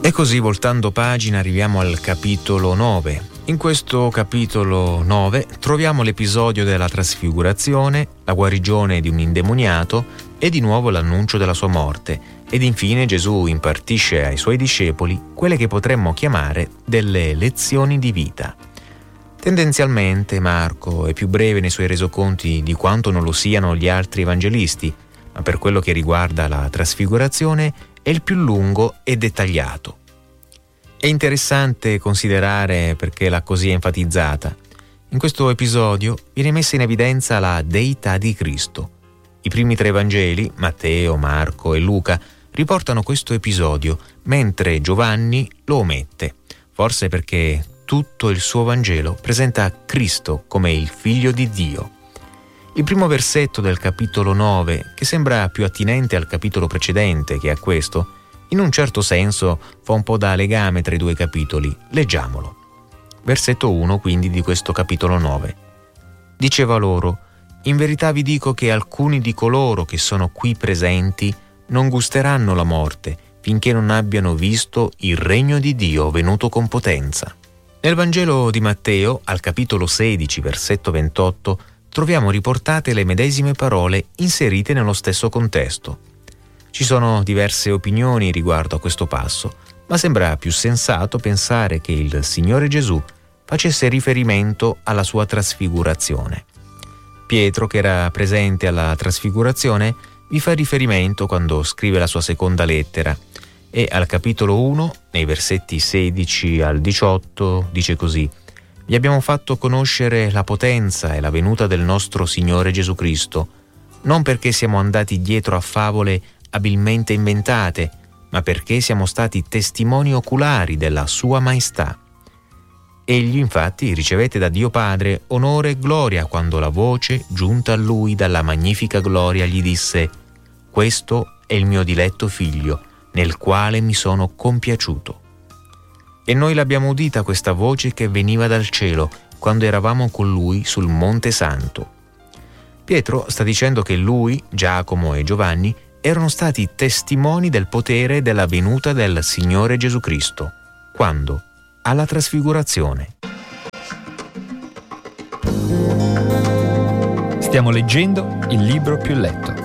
E così, voltando pagina, arriviamo al capitolo 9. In questo capitolo 9 troviamo l'episodio della trasfigurazione, la guarigione di un indemoniato e di nuovo l'annuncio della sua morte. Ed infine Gesù impartisce ai suoi discepoli quelle che potremmo chiamare delle lezioni di vita. Tendenzialmente Marco è più breve nei suoi resoconti di quanto non lo siano gli altri evangelisti, ma per quello che riguarda la trasfigurazione è il più lungo e dettagliato. È interessante considerare perché l'ha così enfatizzata. In questo episodio viene messa in evidenza la deità di Cristo. I primi 3 Vangeli, Matteo, Marco e Luca, riportano questo episodio, mentre Giovanni lo omette, forse perché tutto il suo Vangelo presenta Cristo come il Figlio di Dio. Il primo versetto del capitolo 9, che sembra più attinente al capitolo precedente che a questo, in un certo senso fa un po' da legame tra i 2 capitoli. Leggiamolo. Versetto 1 quindi di questo capitolo 9. Diceva loro: in verità vi dico che alcuni di coloro che sono qui presenti non gusteranno la morte finché non abbiano visto il regno di Dio venuto con potenza. Nel Vangelo di Matteo, al capitolo 16, versetto 28, troviamo riportate le medesime parole inserite nello stesso contesto. Ci sono diverse opinioni riguardo a questo passo, ma sembra più sensato pensare che il Signore Gesù facesse riferimento alla sua trasfigurazione. Pietro, che era presente alla trasfigurazione, vi fa riferimento quando scrive la sua seconda lettera e al capitolo 1, nei versetti 16 al 18, dice così: vi abbiamo fatto conoscere la potenza e la venuta del nostro Signore Gesù Cristo, non perché siamo andati dietro a favole abilmente inventate, ma perché siamo stati testimoni oculari della sua maestà. Egli infatti ricevette da Dio Padre onore e gloria quando la voce, giunta a lui dalla magnifica gloria, gli disse: questo è il mio diletto figlio, nel quale mi sono compiaciuto. E noi l'abbiamo udita questa voce che veniva dal cielo quando eravamo con lui sul Monte Santo. Pietro sta dicendo che lui, Giacomo e Giovanni erano stati testimoni del potere della venuta del Signore Gesù Cristo. Quando? Alla trasfigurazione. Stiamo leggendo il libro più letto.